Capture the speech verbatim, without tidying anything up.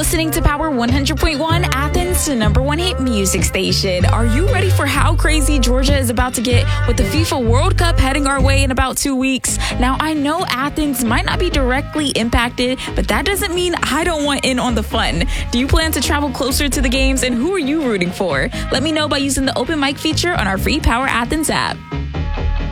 listening to Power one hundred point one, Athens, the number one hit music station. Are you ready for how crazy Georgia is about to get with the FIFA World Cup heading our way in about two weeks? Now, I know Athens might not be directly impacted, but that doesn't mean I don't want in on the fun. Do you plan to travel closer to the games, and who are you rooting for? Let me know by using the open mic feature on our free Power Athens app.